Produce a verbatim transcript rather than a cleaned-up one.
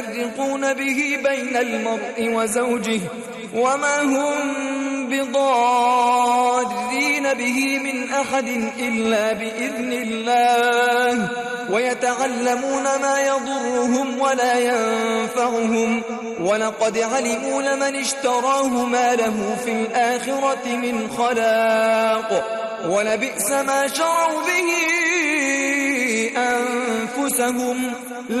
يفرقون به بين المرء وزوجه وما هم بضارين به من أحد إلا بإذن الله ويتعلمون ما يضرهم ولا ينفعهم ولقد علموا لمن اشتراه ما له في الآخرة من خلاق ولبئس ما شروا به أنفسهم